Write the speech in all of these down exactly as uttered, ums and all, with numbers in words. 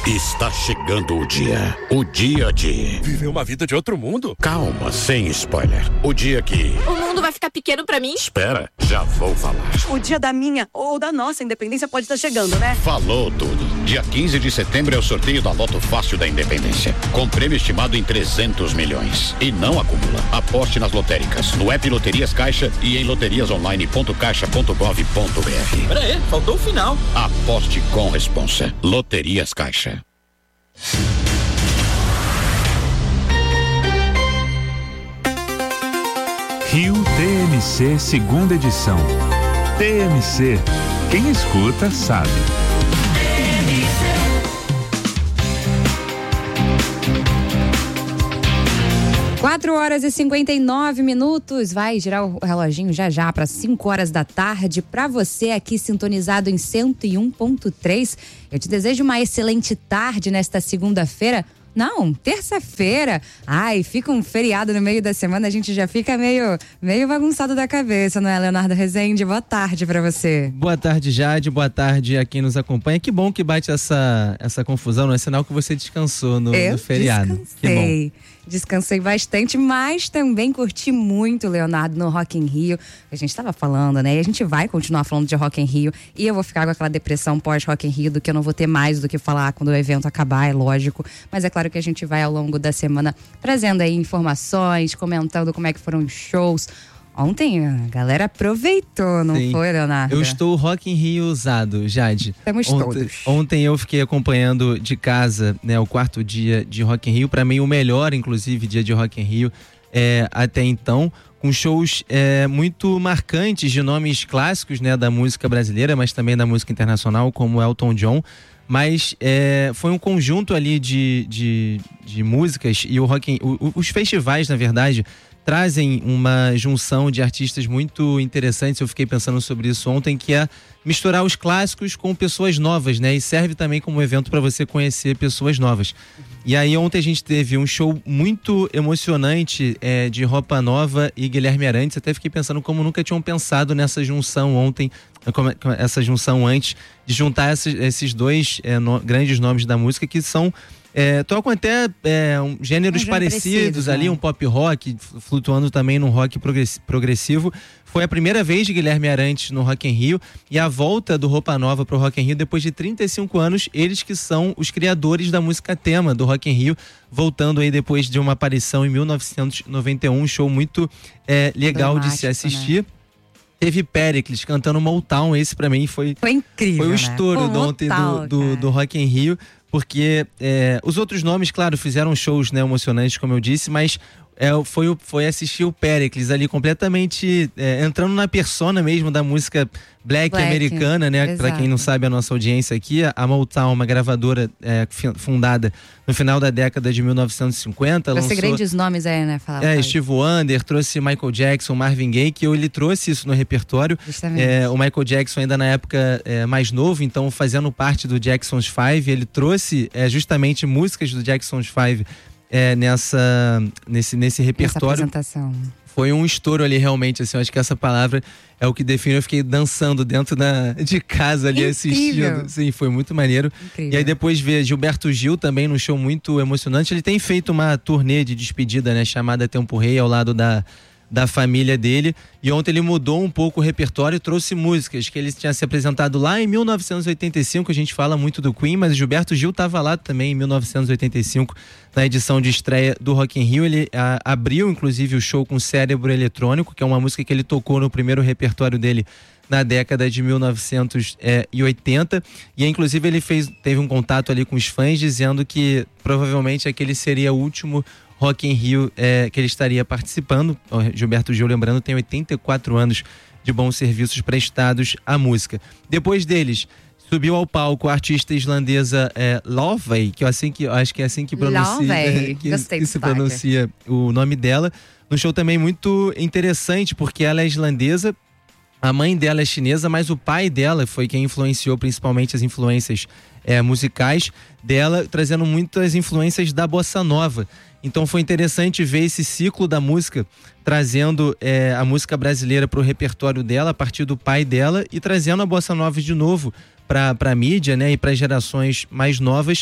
Está chegando o dia. O dia de... Viver uma vida de outro mundo? Calma, sem spoiler. O dia que... O mundo vai ficar pequeno pra mim? Espera, já vou falar. O dia da minha ou da nossa independência pode estar chegando, né? Falou tudo. Dia quinze de setembro é o sorteio da Loto Fácil da Independência. Com prêmio estimado em trezentos milhões. E não acumula. Aposte nas lotéricas, no app Loterias Caixa e em loterias online ponto caixa ponto gov ponto br. Pera aí, faltou o final. Aposte com responsa. Loterias Caixa. Rio T M C segunda edição. T M C, quem escuta sabe. quatro horas e cinquenta e nove minutos, vai girar o reloginho já já para cinco horas da tarde. Para você aqui sintonizado em cento e um ponto três, eu te desejo uma excelente tarde nesta segunda-feira. Não, terça-feira. Ai, fica um feriado no meio da semana, a gente já fica meio, meio bagunçado da cabeça, não é, Leonardo Rezende? Boa tarde pra você. Boa tarde, Jade. Boa tarde a quem nos acompanha. Que bom que bate essa, essa confusão, não é sinal que você descansou no, Eu no feriado. Descansei. Que bom. Descansei bastante, mas também curti muito, Leonardo, no Rock in Rio. A gente estava falando, né? E a gente vai continuar falando de Rock in Rio. E eu vou ficar com aquela depressão pós-Rock in Rio do que eu não vou ter mais do que falar quando o evento acabar, é lógico. Mas é claro que a gente vai ao longo da semana trazendo aí informações, comentando como é que foram os shows. Ontem a galera aproveitou, não Sim. foi, Leonardo? Eu estou Rock in Rio usado, Jade. Estamos ontem, todos. Ontem eu fiquei acompanhando de casa, né, o quarto dia de Rock in Rio. Para mim, o melhor, inclusive, dia de Rock in Rio é, até então, com shows é, muito marcantes de nomes clássicos, né, da música brasileira, mas também da música internacional, como Elton John. Mas é, foi um conjunto ali de, de, de músicas e o Rock in, o, os festivais, na verdade, trazem uma junção de artistas muito interessantes. Eu fiquei pensando sobre isso ontem, que é misturar os clássicos com pessoas novas, né? E serve também como evento para você conhecer pessoas novas. E aí ontem a gente teve um show muito emocionante é, de Roupa Nova e Guilherme Arantes. Até fiquei pensando como nunca tinham pensado nessa junção ontem, essa junção antes, de juntar esses, esses dois é, no, grandes nomes da música que são... É, tocam até é, um, gêneros um parecidos ali, né? Um pop rock, flutuando também num rock progressivo. Foi a primeira vez de Guilherme Arantes no Rock in Rio e a volta do Roupa Nova pro Rock in Rio depois de trinta e cinco anos, eles que são os criadores da música tema do Rock in Rio, voltando aí depois de uma aparição em mil novecentos e noventa e um, um show muito é, legal Dramático, de se assistir. Né? Teve Péricles cantando Motown, esse pra mim foi... Foi incrível, Foi o né? estouro Pô, ontem do, do, do Rock in Rio. Porque é, os outros nomes, claro, fizeram shows, né, emocionantes, como eu disse, mas é, foi, foi assistir o Péricles ali completamente é, entrando na persona mesmo da música black, black americana, né? Para quem não sabe, a nossa audiência aqui, a Motown, uma gravadora é, fundada no final da década de mil novecentos e cinquenta. Trouxe lançou, grandes nomes aí, né? Fala, é, Steve Wonder, trouxe Michael Jackson, Marvin Gaye, que ele trouxe isso no repertório. É, o Michael Jackson ainda na época é, mais novo, então fazendo parte do Jackson's Five, ele trouxe é, justamente músicas do Jackson's Five é, nessa, nesse, nesse repertório. Essa apresentação. Foi um estouro ali realmente, assim, eu acho que essa palavra é o que define. Eu fiquei dançando dentro da, de casa ali, Incrível. assistindo. Sim, foi muito maneiro. Incrível. E aí depois ver Gilberto Gil também num show muito emocionante. Ele tem feito uma turnê de despedida, né, chamada Tempo Rei, ao lado da, da família dele. E ontem ele mudou um pouco o repertório e trouxe músicas que ele tinha se apresentado lá em mil novecentos e oitenta e cinco. A gente fala muito do Queen, mas o Gilberto Gil estava lá também em mil novecentos e oitenta e cinco, na edição de estreia do Rock in Rio. Ele a, abriu inclusive o show com Cérebro Eletrônico, que é uma música que ele tocou no primeiro repertório dele na década de mil novecentos e oitenta, e inclusive ele fez, teve um contato ali com os fãs dizendo que provavelmente aquele seria o último Rock in Rio é, que ele estaria participando. O Gilberto Gil, lembrando, tem oitenta e quatro anos de bons serviços prestados à música. Depois deles, subiu ao palco a artista islandesa é, Lofey, que eu assim que eu acho que é assim que pronuncia, é, que, que se pronuncia o nome dela. No show também muito interessante, porque ela é islandesa, a mãe dela é chinesa, mas o pai dela foi quem influenciou principalmente as influências é, musicais dela, trazendo muitas influências da bossa nova. Então foi interessante ver esse ciclo da música, trazendo é, a música brasileira para o repertório dela, a partir do pai dela, e trazendo a bossa nova de novo para a mídia, né, e para as gerações mais novas,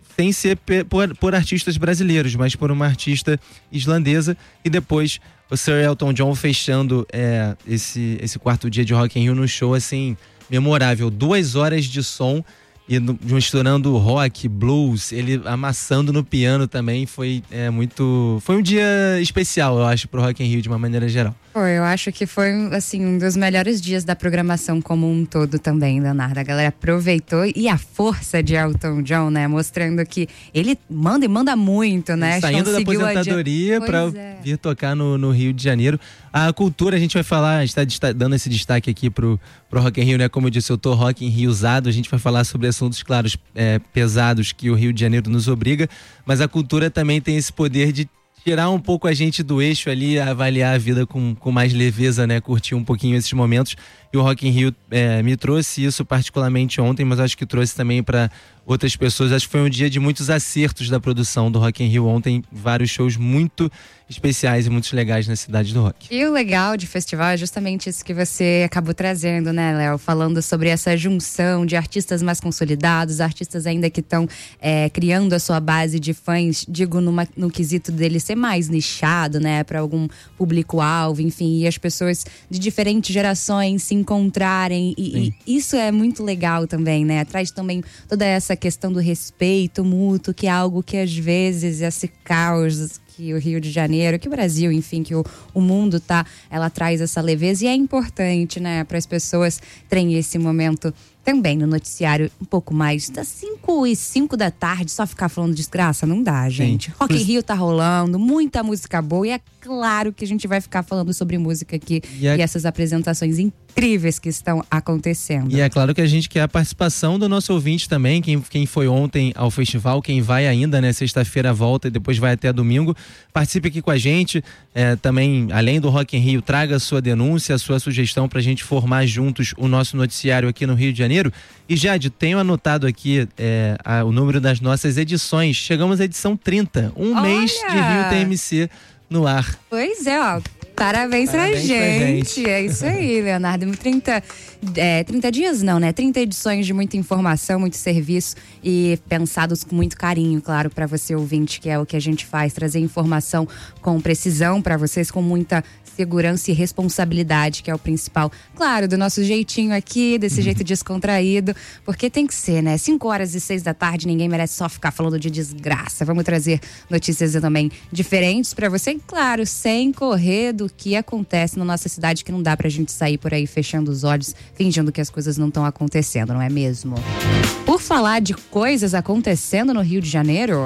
sem ser por, por artistas brasileiros, mas por uma artista islandesa. E depois o Sir Elton John fechando é, esse, esse quarto dia de Rock in Rio no show, assim, memorável. Duas horas de som e no, misturando rock, blues, ele amassando no piano também. Foi é, muito... Foi um dia especial, eu acho, pro Rock in Rio de uma maneira geral. Pô, eu acho que foi, assim, um dos melhores dias da programação como um todo também, Leonardo. A galera aproveitou e a força de Elton John, né? Mostrando que ele manda e manda muito, né? Ele saindo da aposentadoria para é. vir tocar no, no Rio de Janeiro. A cultura, a gente vai falar, a gente está dando esse destaque aqui pro, pro Rock in Rio, né? Como eu disse, eu tô Rock in Rio usado, a gente vai falar sobre assuntos, claro, é, pesados que o Rio de Janeiro nos obriga, mas a cultura também tem esse poder de tirar um pouco a gente do eixo ali, avaliar a vida com, com mais leveza, né? Curtir um pouquinho esses momentos. E o Rock in Rio é, me trouxe isso particularmente ontem, mas acho que trouxe também para outras pessoas. Acho que foi um dia de muitos acertos da produção do Rock in Rio ontem. Vários shows muito especiais e muito legais na cidade do rock. E o legal de festival é justamente isso que você acabou trazendo, né, Léo? Falando sobre essa junção de artistas mais consolidados, artistas ainda que estão é, criando a sua base de fãs, digo, numa, no quesito dele ser mais nichado, né, para algum público-alvo, enfim, e as pessoas de diferentes gerações se encontrarem. E, e isso é muito legal também, né? Traz também toda essa questão do respeito mútuo, que é algo que às vezes esse caos que o Rio de Janeiro, que o Brasil, enfim, que o, o mundo tá, ela traz essa leveza e é importante, né, para as pessoas terem esse momento também no noticiário um pouco mais das cinco e cinco da tarde, só ficar falando desgraça, não dá, gente. Sim. Rock in Rio tá rolando, muita música boa e é claro que a gente vai ficar falando sobre música aqui e, é... e essas apresentações incríveis que estão acontecendo. E é claro que a gente quer a participação do nosso ouvinte também, quem, quem foi ontem ao festival, quem vai ainda, né, sexta-feira volta e depois vai até domingo, participe aqui com a gente, é, também, além do Rock in Rio, traga a sua denúncia, a sua sugestão pra gente formar juntos o nosso noticiário aqui no Rio de Janeiro. E Jade, tenho anotado aqui é, a, o número das nossas edições. Chegamos à edição trinta. Um Olha! mês de Rio T M C no ar. Pois é, ó. Parabéns, Parabéns pra, gente. pra gente. É isso aí, Leonardo. trinta, é, trinta dias não, né? trinta edições de muita informação, muito serviço e pensados com muito carinho, claro, para você ouvinte, que é o que a gente faz, trazer informação com precisão para vocês, com muita segurança e responsabilidade, que é o principal, claro, do nosso jeitinho aqui, desse jeito descontraído, porque tem que ser, né? cinco horas e seis da tarde, ninguém merece só ficar falando de desgraça. Vamos trazer notícias também diferentes para você, e claro, sem correr do que acontece na nossa cidade, que não dá pra gente sair por aí fechando os olhos, fingindo que as coisas não estão acontecendo, não é mesmo? Por falar de coisas acontecendo no Rio de Janeiro,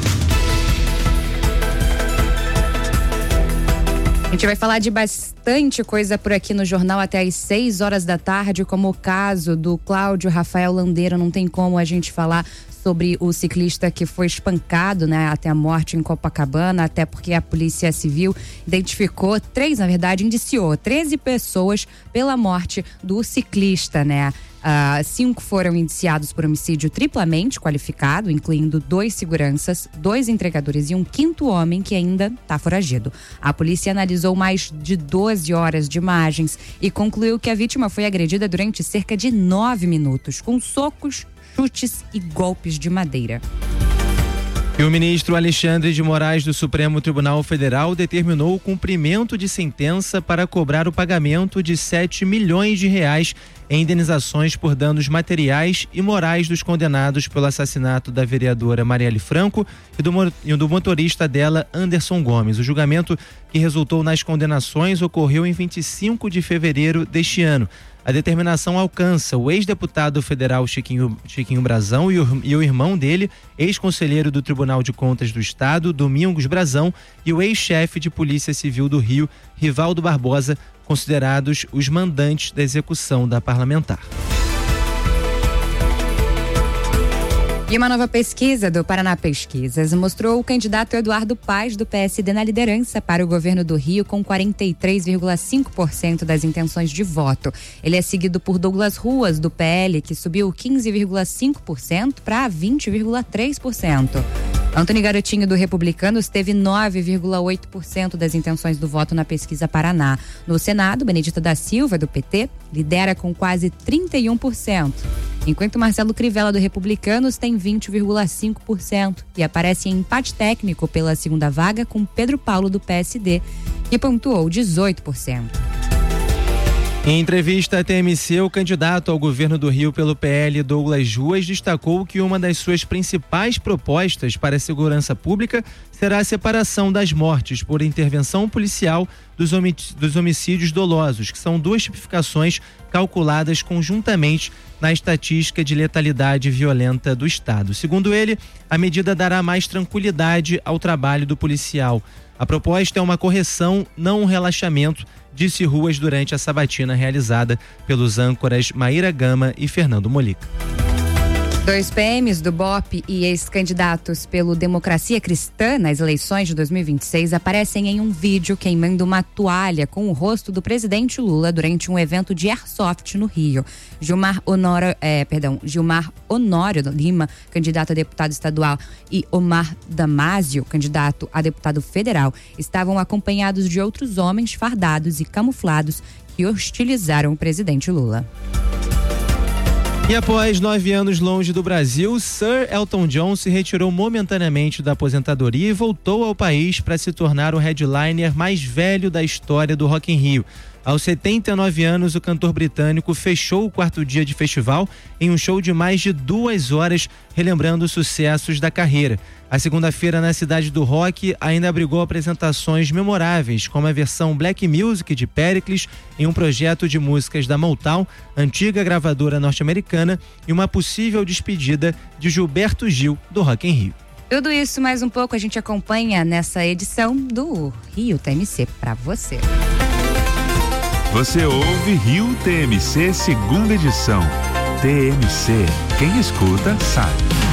a gente vai falar de bastante coisa por aqui no jornal até às seis horas da tarde, como o caso do Cláudio Rafael Landeiro. Não tem como a gente falar sobre o ciclista que foi espancado, né, até a morte em Copacabana, até porque a Polícia Civil identificou três, na verdade, indiciou treze pessoas pela morte do ciclista, né? Uh, cinco foram indiciados por homicídio triplamente qualificado, incluindo dois seguranças, dois entregadores e um quinto homem que ainda está foragido. A polícia analisou mais de doze horas de imagens e concluiu que a vítima foi agredida durante cerca de nove minutos, com socos, chutes e golpes de madeira. E o ministro Alexandre de Moraes do Supremo Tribunal Federal determinou o cumprimento de sentença para cobrar o pagamento de sete milhões de reais em indenizações por danos materiais e morais dos condenados pelo assassinato da vereadora Marielle Franco e do, e do motorista dela, Anderson Gomes. O julgamento, que resultou nas condenações, ocorreu em vinte e cinco de fevereiro deste ano. A determinação alcança o ex-deputado federal Chiquinho, Chiquinho Brazão e o, e o irmão dele, ex-conselheiro do Tribunal de Contas do Estado, Domingos Brazão, e o ex-chefe de Polícia Civil do Rio, Rivaldo Barbosa, considerados os mandantes da execução da parlamentar. E uma nova pesquisa do Paraná Pesquisas mostrou o candidato Eduardo Paz, do P S D, na liderança para o governo do Rio, com quarenta e três vírgula cinco por cento das intenções de voto. Ele é seguido por Douglas Ruas, do P L, que subiu quinze vírgula cinco por cento para vinte vírgula três por cento. Antony Garotinho, do Republicanos, teve nove vírgula oito por cento das intenções do voto na pesquisa Paraná. No Senado, Benedita da Silva, do P T, lidera com quase trinta e um por cento. Enquanto Marcelo Crivella, do Republicanos, tem vinte vírgula cinco por cento e aparece em empate técnico pela segunda vaga com Pedro Paulo, do P S D, que pontuou dezoito por cento. Em entrevista à T M C, o candidato ao governo do Rio pelo P L, Douglas Ruas, destacou que uma das suas principais propostas para a segurança pública será a separação das mortes por intervenção policial dos, homic- dos homicídios dolosos, que são duas tipificações calculadas conjuntamente na estatística de letalidade violenta do Estado. Segundo ele, a medida dará mais tranquilidade ao trabalho do policial. A proposta é uma correção, não um relaxamento, disse Ruas durante a sabatina realizada pelos âncoras Maíra Gama e Fernando Molica. Dois P Ms do B O P e ex-candidatos pelo Democracia Cristã nas eleições de dois mil e vinte e seis aparecem em um vídeo queimando uma toalha com o rosto do presidente Lula durante um evento de airsoft no Rio. Gilmar Honório, é, perdão, Gilmar Honório Lima, candidato a deputado estadual, e Omar Damásio, candidato a deputado federal, estavam acompanhados de outros homens fardados e camuflados que hostilizaram o presidente Lula. E após nove anos longe do Brasil, Sir Elton John se retirou momentaneamente da aposentadoria e voltou ao país para se tornar o headliner mais velho da história do Rock in Rio. Aos setenta e nove anos, o cantor britânico fechou o quarto dia de festival em um show de mais de duas horas, relembrando os sucessos da carreira. A segunda-feira na Cidade do Rock ainda abrigou apresentações memoráveis, como a versão Black Music de Pericles, em um projeto de músicas da Motown, antiga gravadora norte-americana, e uma possível despedida de Gilberto Gil do Rock in Rio. Tudo isso mais um pouco a gente acompanha nessa edição do Rio T M C para você. Você ouve Rio T M C, segunda edição. T M C, quem escuta sabe.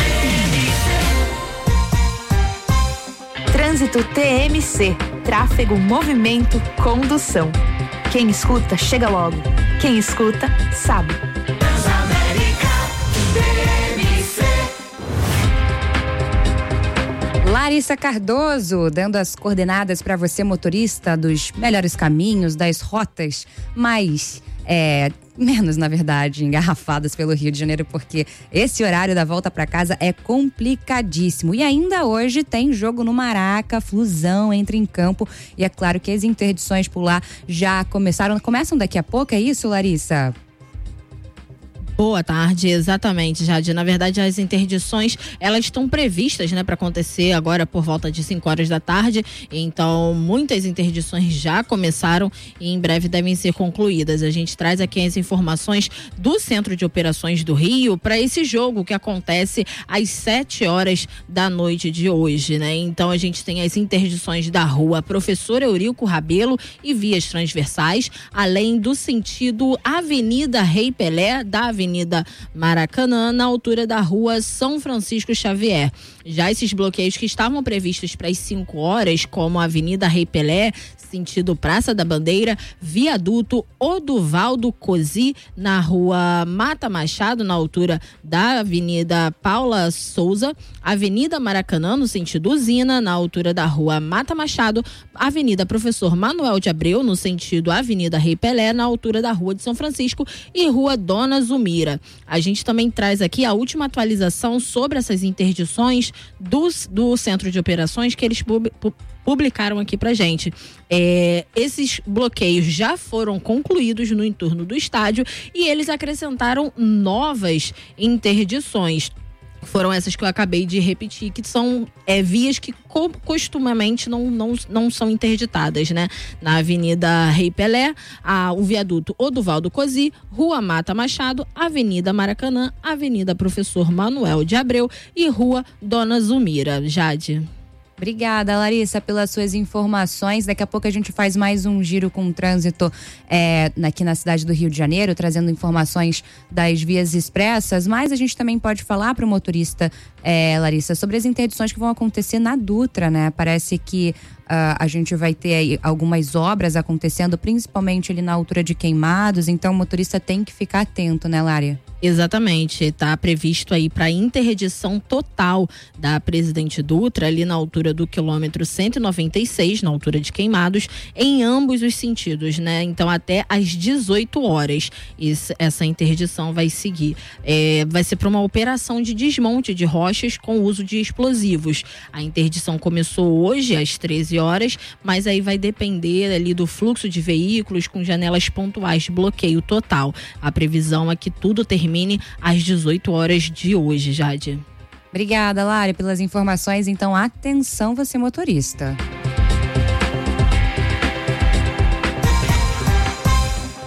Trânsito T M C, tráfego, movimento, condução. Quem escuta, chega logo. Quem escuta, sabe. Transamérica, T M C. Larissa Cardoso, dando as coordenadas para você, motorista, dos melhores caminhos, das rotas mais, é, menos, na verdade, engarrafadas pelo Rio de Janeiro, porque esse horário da volta para casa é complicadíssimo. E ainda hoje tem jogo no Maraca, Flusão entra em campo, e é claro que as interdições por lá já começaram, começam daqui a pouco, é isso, Larissa? Boa tarde, exatamente, Jade. Na verdade, as interdições, elas estão previstas, né, para acontecer agora por volta de cinco horas da tarde. Então, muitas interdições já começaram e em breve devem ser concluídas. A gente traz aqui as informações do Centro de Operações do Rio para esse jogo que acontece às sete horas da noite de hoje, né? Então, a gente tem as interdições da rua Professor Eurico Rabelo e vias transversais, além do sentido Avenida Rei Pelé, da Avenida Avenida Maracanã, na altura da rua São Francisco Xavier. Já esses bloqueios que estavam previstos para as cinco horas, como a Avenida Rei Pelé, sentido Praça da Bandeira, viaduto Oduvaldo Cosi, na rua Mata Machado, na altura da Avenida Paula Souza, Avenida Maracanã, no sentido Usina, na altura da rua Mata Machado, Avenida Professor Manuel de Abreu, no sentido Avenida Rei Pelé, na altura da rua de São Francisco, e rua Dona Zumira. A gente também traz aqui a última atualização sobre essas interdições do, do Centro de Operações que eles pub, publicaram aqui pra gente. É, esses bloqueios já foram concluídos no entorno do estádio e eles acrescentaram novas interdições. Foram essas que eu acabei de repetir, que são é, vias que co- costumamente não, não, não são interditadas, né? Na Avenida Rei Pelé, a, o viaduto Oduvaldo Cosi, Rua Mata Machado, Avenida Maracanã, Avenida Professor Manuel de Abreu e Rua Dona Zumira. Jade. Obrigada, Larissa, pelas suas informações. Daqui a pouco a gente faz mais um giro com o trânsito é, aqui na cidade do Rio de Janeiro, trazendo informações das vias expressas, mas a gente também pode falar para o motorista, é, Larissa, sobre as interdições que vão acontecer na Dutra, né? Parece que Uh, a gente vai ter aí algumas obras acontecendo, principalmente ali na altura de Queimados, então o motorista tem que ficar atento, né, Lária? Exatamente, está previsto aí para interdição total da Presidente Dutra, ali na altura do quilômetro cento e noventa e seis, na altura de Queimados, em ambos os sentidos, né? Então até às dezoito horas esse, essa interdição vai seguir. É, vai ser para uma operação de desmonte de rochas com uso de explosivos. A interdição começou hoje às treze horas, mas aí vai depender ali do fluxo de veículos com janelas pontuais de bloqueio total. A previsão é que tudo termine às dezoito horas de hoje, Jade. Obrigada, Lária, pelas informações. Então, atenção, você motorista.